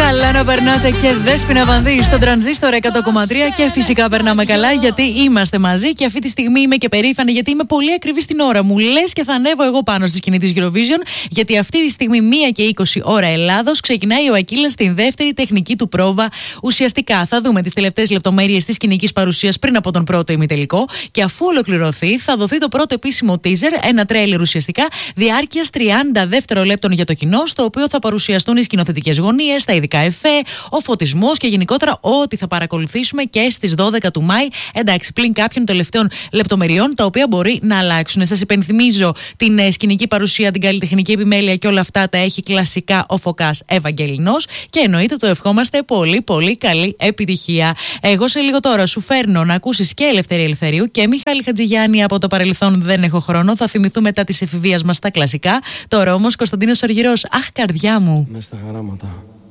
Καλά να περνάτε και Δέσποινα Βανδύ στον Τρανζίστορ 100,3 και φυσικά περνάμε καλά γιατί είμαστε μαζί και αυτή τη στιγμή είμαι και περήφανη γιατί είμαι πολύ ακριβή στην ώρα μου. Λες και θα ανέβω εγώ πάνω στη σκηνή της Eurovision γιατί αυτή τη στιγμή 1 και 20 ώρα Ελλάδος ξεκινάει ο Ακύλας στην δεύτερη τεχνική του πρόβα. Ουσιαστικά θα δούμε τις τελευταίες λεπτομέρειες της σκηνικής παρουσίας πριν από τον πρώτο ημιτελικό και αφού ολοκληρωθεί θα δοθεί το πρώτο επίσημο teaser, ένα τρέιλερ ουσιαστικά διάρκειας 30 δευτερολέπτων για το κοινό, στο οποίο θα παρουσιαστούν οι σκηνοθετικές γωνίες, τα ειδικά εφέ, ο φωτισμός και γενικότερα ό,τι θα παρακολουθήσουμε και στις 12 του Μάη. Εντάξει, πλην κάποιων τελευταίων λεπτομεριών, τα οποία μπορεί να αλλάξουν. Σας υπενθυμίζω την σκηνική παρουσία, την καλλιτεχνική επιμέλεια και όλα αυτά τα έχει κλασικά ο Φωκάς Ευαγγελινός και εννοείται το ευχόμαστε πολύ πολύ καλή επιτυχία. Εγώ σε λίγο τώρα σου φέρνω να ακούσεις και Ελευθερία Ελευθερίου και Μιχάλη Χατζηγιάννη από το παρελθόν Δεν έχω χρόνο. Θα θυμηθούμε μετά της εφηβείας μας τα κλασικά. Τώρα όμως Κωνσταντίνος Οργυρός, αχ καρδιά μου. Μες στα χαράματα.